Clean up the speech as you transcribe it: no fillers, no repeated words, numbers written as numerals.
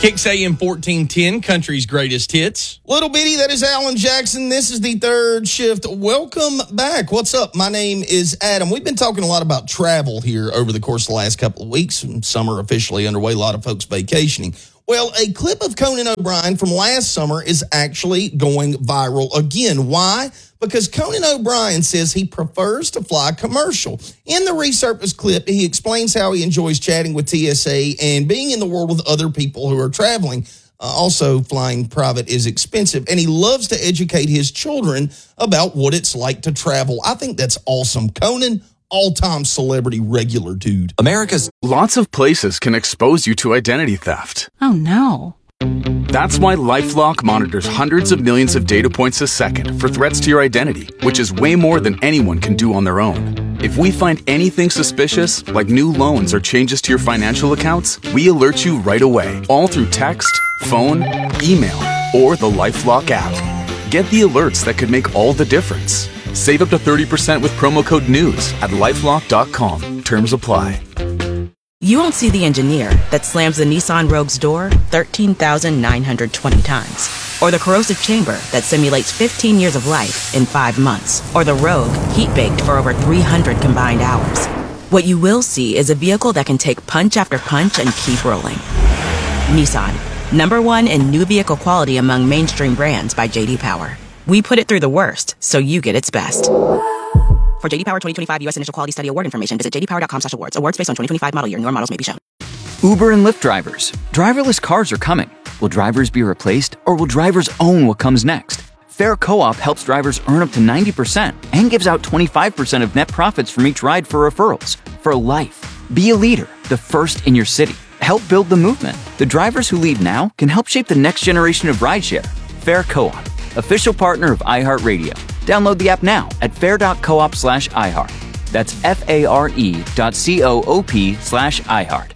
Kicks AM 1410, country's greatest hits. Little bitty, that is Alan Jackson. This is the third shift. Welcome back. What's up? My name is Adam. We've been talking a lot about travel here over the course of the last couple of weeks. Summer officially underway, a lot of folks vacationing. Well, a clip of Conan O'Brien from last summer is actually going viral again. Why? Because Conan O'Brien says he prefers to fly commercial. In the resurfaced clip, he explains how he enjoys chatting with TSA and being in the world with other people who are traveling. Also, flying private is expensive, and he loves to educate his children about what it's like to travel. I think that's awesome. Conan, all-time celebrity regular dude. America's lots of places can expose you to identity theft. Oh, no. That's why LifeLock monitors hundreds of millions of data points a second for threats to your identity, which is way more than anyone can do on their own. If we find anything suspicious, like new loans or changes to your financial accounts, we alert you right away, all through text, phone, email, or the LifeLock app. Get the alerts that could make all the difference. Save up to 30% with promo code NEWS at LifeLock.com. Terms apply. You won't see the engineer that slams the Nissan Rogue's door 13,920 times. Or the corrosive chamber that simulates 15 years of life in 5 months. Or the Rogue heat-baked for over 300 combined hours. What you will see is a vehicle that can take punch after punch and keep rolling. Nissan, #1 in new vehicle quality among mainstream brands by J.D. Power. We put it through the worst, so you get its best. For J.D. Power 2025 U.S. Initial Quality Study Award information, visit jdpower.com/awards. Awards based on 2025 model year. Newer models may be shown. Uber and Lyft drivers. Driverless cars are coming. Will drivers be replaced, or will drivers own what comes next? Fair Co-op helps drivers earn up to 90% and gives out 25% of net profits from each ride for referrals. For life. Be a leader, the first in your city. Help build the movement. The drivers who lead now can help shape the next generation of rideshare. Fair Co-op. Official partner of iHeartRadio. Download the app now at fair.coop/iHeart. That's FARE.coop/iHeart.